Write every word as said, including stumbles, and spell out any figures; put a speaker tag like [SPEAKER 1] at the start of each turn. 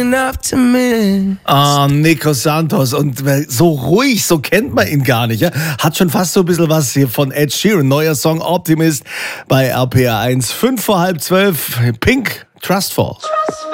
[SPEAKER 1] Ah, Nico Santos. Und so ruhig, so kennt man ihn gar nicht. Ja? Hat schon fast so ein bisschen was hier von Ed Sheeran. Neuer Song Optimist bei R P R eins. Fünf vor halb zwölf. Pink, Trustful.